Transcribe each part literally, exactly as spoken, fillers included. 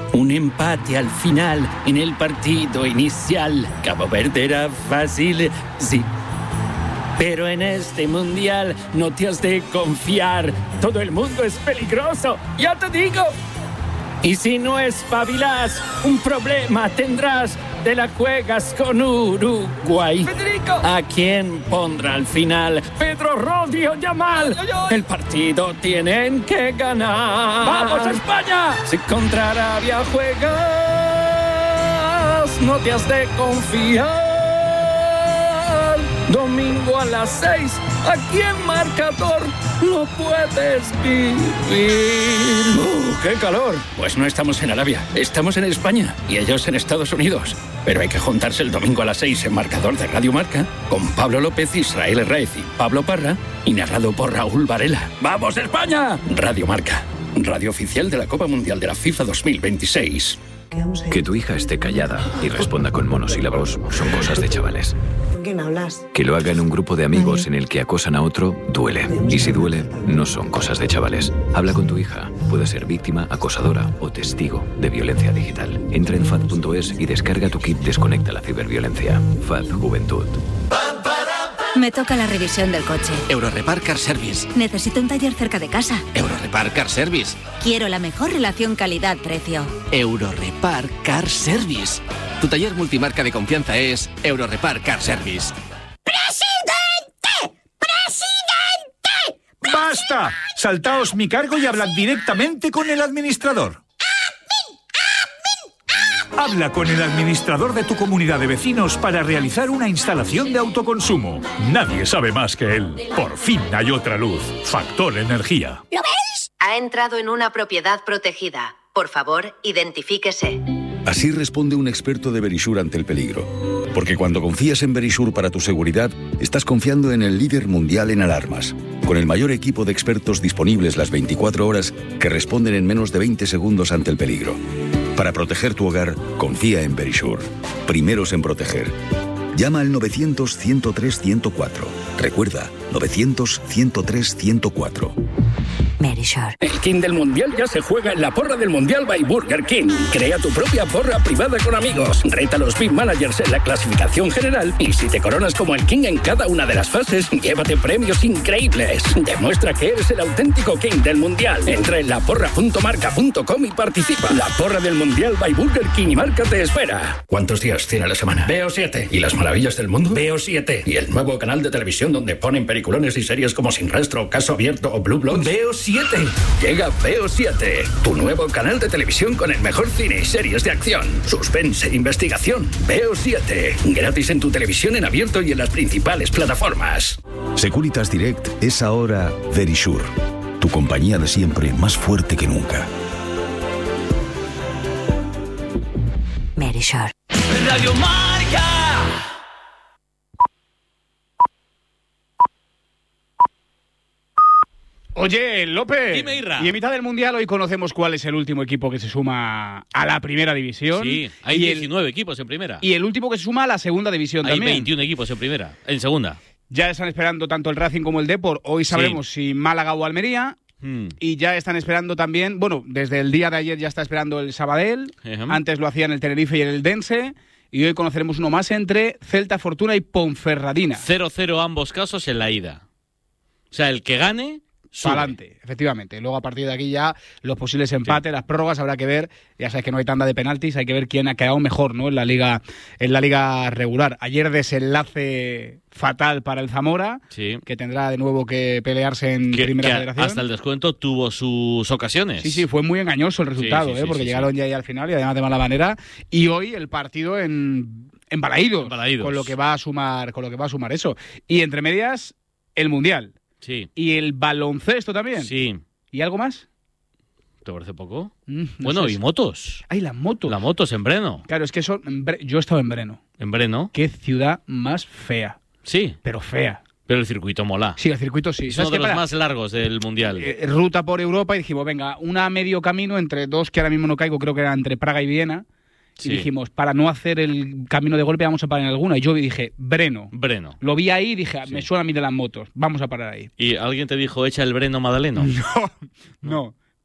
Un empate al final en el partido inicial. Cabo Verde era fácil, sí. Pero en este mundial no te has de confiar. Todo el mundo es peligroso, ya te digo. Y si no espabilas, un problema tendrás. Te la juegas con Uruguay. ¡Federico! ¿A quién pondrá al final? Pedro Rodi o Yamal. ¡Ay, ay, ay! El partido tienen que ganar. ¡Vamos, España! Si contra Arabia juegas, no te has de confiar. Domingo a las seis, aquí en Marcador lo puedes vivir. ¡Uh, qué calor! Pues no estamos en Arabia, estamos en España y ellos en Estados Unidos. Pero hay que juntarse el domingo a las seis en Marcador de Radio Marca con Pablo López, Israel Herraiz y Pablo Parra y narrado por Raúl Varela. ¡Vamos, España! Radio Marca, radio oficial de la Copa Mundial de la FIFA dos mil veintiséis. Que tu hija esté callada y responda con monosílabos son cosas de chavales. ¿Con quién hablas? Que lo haga en un grupo de amigos en el que acosan a otro, duele. Y si duele, no son cosas de chavales. Habla con tu hija. Puede ser víctima, acosadora o testigo de violencia digital. Entra en F A D punto es y descarga tu kit Desconecta la ciberviolencia. F A D Juventud. Me toca la revisión del coche. Eurorepar Car Service. Necesito un taller cerca de casa. Eurorepar Car Service. Quiero la mejor relación calidad-precio. Eurorepar Car Service. Tu taller multimarca de confianza es Eurorepar Car Service. ¡Presidente! ¡Presidente! ¡Basta! Saltaos mi cargo y hablad directamente con el administrador. Habla con el administrador de tu comunidad de vecinos para realizar una instalación de autoconsumo. Nadie sabe más que él. Por fin hay otra luz. Factor Energía. ¿Lo veis? Ha entrado en una propiedad protegida. Por favor, identifíquese. Así responde un experto de Verisure ante el peligro. Porque cuando confías en Verisure para tu seguridad, estás confiando en el líder mundial en alarmas. Con el mayor equipo de expertos disponibles las veinticuatro horas que responden en menos de veinte segundos ante el peligro. Para proteger tu hogar, confía en Verisure. Primeros en proteger. Llama al novecientos, ciento tres, ciento cuatro. Recuerda, novecientos, ciento tres, ciento cuatro. Verisure. El King del Mundial ya se juega en la porra del Mundial by Burger King. Crea tu propia porra privada con amigos. Reta a los Big Managers en la clasificación general y si te coronas como el King en cada una de las fases, llévate premios increíbles. Demuestra que eres el auténtico King del Mundial. Entra en la porra punto marca punto com y participa. La porra del Mundial by Burger King y Marca te espera. ¿Cuántos días tiene la semana? B O siete. ¿Y las maravillas del mundo? B O siete. ¿Y el nuevo canal de televisión donde ponen peliculones y series como Sin Rastro, Caso Abierto o Blue Bloods? B O siete. Llega B O siete, tu nuevo canal de televisión con el mejor cine y series de acción, suspense e investigación. B O siete, gratis en tu televisión en abierto y en las principales plataformas. Securitas Direct es ahora Verisure, tu compañía de siempre más fuerte que nunca. Verisure. Radio Marca. Oye, López, Dime, Irra. y en mitad del Mundial hoy conocemos cuál es el último equipo que se suma a la Primera División. Sí, hay y diecinueve el, equipos en Primera. Y el último que se suma a la Segunda División hay también. veintiún equipos en Primera, en Segunda. Ya están esperando tanto el Racing como el Depor. Hoy sabremos sí. si Málaga o Almería. Hmm. Y ya están esperando también, bueno, desde el día de ayer ya está esperando el Sabadell. Uh-huh. Antes lo hacían el Tenerife y el Eldense. Y hoy conoceremos uno más entre Celta Fortuna y Ponferradina. cero cero ambos casos en la ida. O sea, el que gane... Para adelante, efectivamente. Luego a partir de aquí ya los posibles empates, sí. las prórrogas, habrá que ver. Ya sabes que no hay tanda de penaltis, hay que ver quién ha quedado mejor, ¿no? En la liga, en la liga regular. Ayer desenlace fatal para el Zamora, sí. que tendrá de nuevo que pelearse en que, Primera que Federación. Hasta el descuento tuvo sus ocasiones. Sí, sí, fue muy engañoso el resultado, sí, sí, ¿eh? Sí, porque sí, llegaron sí. ya ahí al final y además de mala manera. Y hoy el partido en, en Balaídos, en Balaídos, con lo que va a sumar, con lo que va a sumar eso. Y entre medias, el Mundial. Sí. ¿Y el baloncesto también? Sí. ¿Y algo más? ¿Te parece poco? Mm, no bueno, sé. y motos. ¡Ay, las motos! Las motos en Breno. Claro, es que son... Yo he estado en Breno. ¿En Breno? ¡Qué ciudad más fea! Sí. Pero fea. Pero el circuito mola. Sí, el circuito sí. Es uno de los para? más largos del Mundial. Eh, ruta por Europa y dijimos, venga, una medio camino entre dos que ahora mismo no caigo, creo que era entre Praga y Viena. Sí. Y dijimos, para no hacer el camino de golpe, vamos a parar en alguna. Y yo dije, Breno. Breno. Lo vi ahí y dije, sí. me suena a mí de las motos, vamos a parar ahí. ¿Y alguien te dijo, echa el Breno Madaleno? No, no.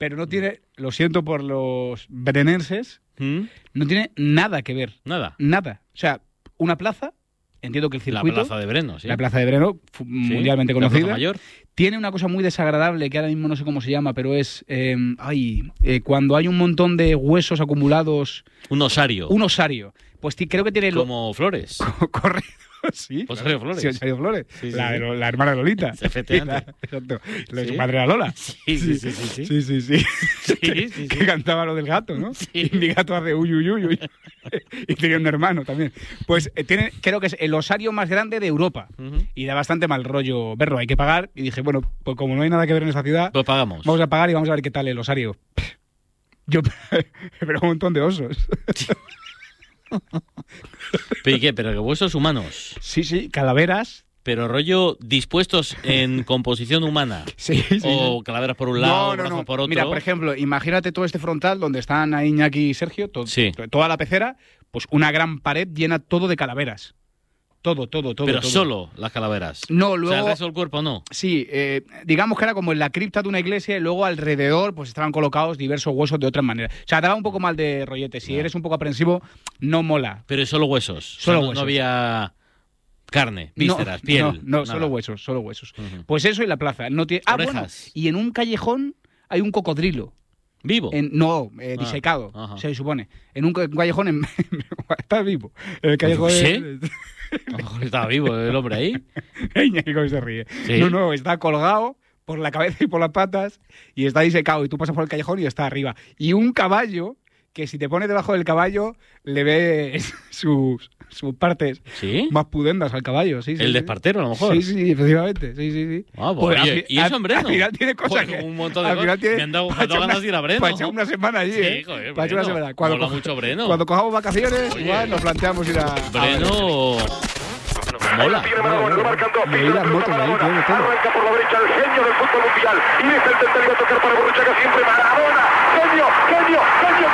pero no tiene, lo siento por los brenenses, ¿Mm? no tiene nada que ver. Nada. Nada. O sea, una plaza, entiendo que el circuito... La plaza de Breno, sí. La plaza de Breno, sí, mundialmente conocida. La plaza mayor. Tiene una cosa muy desagradable, que ahora mismo no sé cómo se llama, pero es... Eh, ay, eh, cuando hay un montón de huesos acumulados... Un osario. Un osario. Pues t- creo que tiene... Como lo... Flores. Correcto. Sí, Osario Flores. Sí, Osario Flores. Sí, sí, la, sí. la hermana de Lolita. Efectivamente. Exacto. Lo de ¿Sí? su madre era Lola. Sí, sí, sí. Sí, sí, sí. sí, sí. sí, sí, sí. Que cantaba lo del gato, ¿no? Sí. Y mi gato hace uy, uy, uy, uy. Y tenía un hermano también. Pues eh, tiene, creo que es el osario más grande de Europa. Uh-huh. Y da bastante mal rollo verlo. Hay que pagar. Y dije, bueno, pues como no hay nada que ver en esta ciudad, pues pagamos. Vamos a pagar y vamos a ver qué tal el osario. Yo pero un montón de osos. ¿Pero y qué? ¿Pero que huesos humanos? Sí, sí, calaveras. Pero rollo dispuestos en composición humana. Sí, sí. O calaveras por un lado, no, no, brazos no. por otro. Mira, por ejemplo, imagínate todo este frontal donde están ahí Iñaki y Sergio, to- sí. toda la pecera, pues una gran pared llena todo de calaveras. Todo, todo, todo. Pero todo. solo las calaveras. No, luego... O sea, el resto del cuerpo no. Sí, eh, digamos que era como en la cripta de una iglesia y luego alrededor pues estaban colocados diversos huesos de otras maneras. O sea, daba un poco mal de rollete. Si no. eres un poco aprensivo, no mola. Pero solo huesos. Solo o sea, no, huesos. No había carne, vísceras, no, piel. No, no nada. solo huesos, solo huesos. Uh-huh. Pues eso y la plaza. No tiene... Ah, Orejas. bueno, y en un callejón hay un cocodrilo. ¿Vivo? En, no, eh, ah, disecado, ajá. se supone. En un, un callejón... En, está vivo. En el callejón... ¿Sí? En, ¿Estaba vivo el hombre ahí? Iñaki se ríe. ¿Sí? No, no, está colgado por la cabeza y por las patas y está disecado y tú pasas por el callejón y está arriba. Y un caballo que si te pones debajo del caballo le ves sus, sus partes ¿Sí? más pudendas al caballo. Sí, sí, el sí. despartero, a lo mejor. Sí, sí, efectivamente. Sí, sí, sí. Ah, pues, oye, al, ¿y eso al, en Breno? Al final tiene cosas Joder, que... un montón de al final cosas. tiene, Me han dado, me para han dado echar ganas de ir a Breno. Para echar una semana allí, sí, ¿eh? joder, para echar una semana. Cuando, mola mucho Breno. Cuando cojamos vacaciones, Oye. igual nos planteamos ir a... Breno... Mola. Y ahí las motos ahí, tiene todo. Arranca por la derecha el genio del fútbol mundial. Y es el tercero a tocar para Borruchaga siempre. Maradona. Genio, genio, genio.